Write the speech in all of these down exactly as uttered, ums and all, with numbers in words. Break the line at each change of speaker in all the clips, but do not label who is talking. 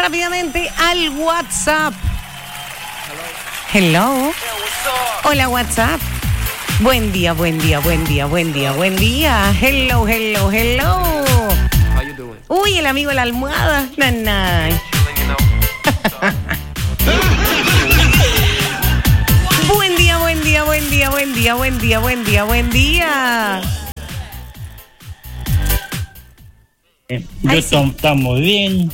rápidamente al WhatsApp. Hello. Hola, WhatsApp. Buen día, buen día, buen día, buen día, buen día. Hello, hello, hello. Uy, el amigo de la almohada. Nanay. Buen día, buen día, buen día, buen día, buen día, buen día, buen día.
Eh, yo
Ay, sí.
estamos bien.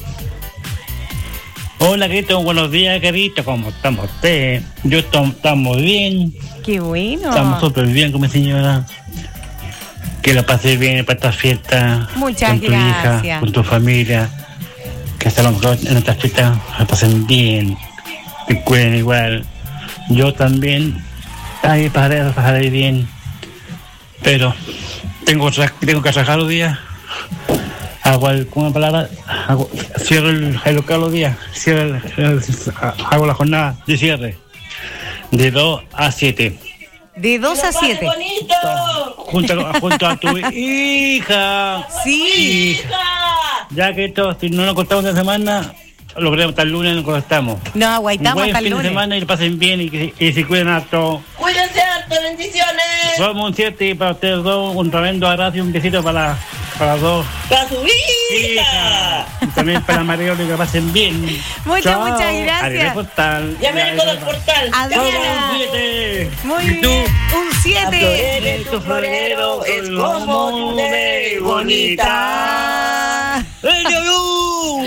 Hola, querido, buenos días, querido. ¿Cómo estamos usted? Yo estamos bien.
Qué bueno.
Estamos súper bien con mi señora. Que la pases bien para esta fiesta.
Muchas
con tu
gracias.
hija, con tu familia. Que hasta lo mejor en esta fiesta la pasen bien. Que cuiden igual. Yo también. Ay, pasaré, pasaré bien. Pero tengo, tengo que trabajar los días. Hago el, ¿cómo es la palabra? Hago, cierro el, el local los días. Cierro el, el, hago la jornada de cierre. De dos a siete.
De dos a siete.
Junto, junto a tu hija.
Sí.
Hija. Ya que esto, si no nos cortamos de semana, lo veremos hasta el lunes, nos cortamos.
No, aguaitamos
buen
hasta el
fin
lunes.
de semana y lo pasen bien y, y, y se cuiden harto.
Cuídense harto, bendiciones.
Somos un siete y para ustedes dos, un tremendo abrazo y un besito para, para los dos.
Para su hija.
Hija. Y también para Mario, que lo pasen bien.
Muchas,
Chao.
muchas gracias.
Arriba el portal.
Llámenme con el portal.
Adriana.
Somos un siete.
Muy
¿Y tú?
bien. Un siete.
Eres tu florero, es como tú de bonita.
¡Ey, yo!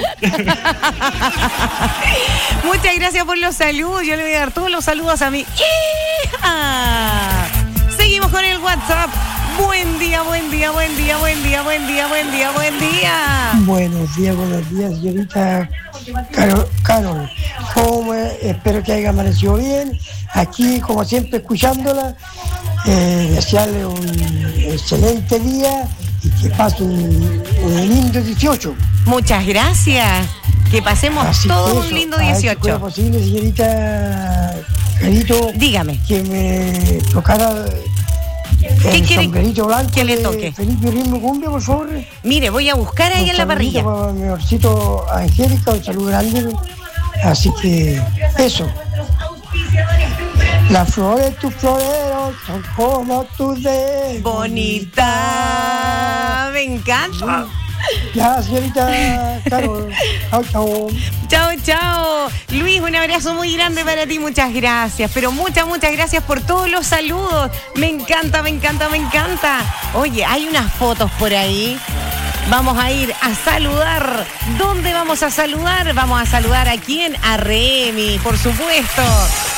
Muchas gracias por los saludos. Yo le voy a dar todos los saludos a mi hija. Seguimos con el WhatsApp. Buen día, buen día, buen día, buen día, buen día, buen día, buen día.
Buenos días, buenos días, señorita Carol. Carol. ¿Cómo es? Espero que haya amanecido bien. Aquí, como siempre, escuchándola. Eh, desearle un excelente día y que pase un, un lindo dieciocho.
Muchas gracias. Que pasemos
Así
todo
que
un
eso,
lindo
a ver si fuera
dieciocho.
posible, señorita Carito,
Dígame.
que me tocara
¿Qué
el
quiere
sombrerito blanco
que le
de
toque?
Felipe Ritmo Cumbia, por favor.
Mire, voy a buscar ahí
Un
en la parrilla.
saludito para mi amorcito Angélica, un saludo grande. Así que eso. Las flores, tus floreros, son como tus dedos.
Bonita. Me encanta.
Ya, señorita Carol. Chao, chao.
Chao, chao. Luis, un abrazo muy grande para ti. Muchas gracias. Pero muchas, muchas gracias por todos los saludos. Me encanta, me encanta, me encanta. Oye, hay unas fotos por ahí. Vamos a ir a saludar. ¿Dónde vamos a saludar? Vamos a saludar a quién? A Remy, por supuesto.